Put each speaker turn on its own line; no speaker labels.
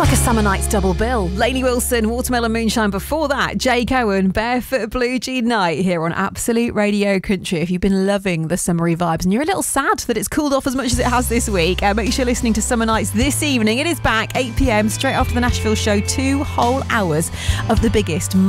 Like a summer night's double bill. Lainey Wilson, Watermelon Moonshine. Before that, Jay Cohen, Barefoot Blue Jean Night here on Absolute Radio Country. If you've been loving the summery vibes and you're a little sad that it's cooled off as much as it has this week, make sure you're listening to Summer Nights this evening. It is back 8 p.m. straight after the Nashville show. 2 whole hours of the biggest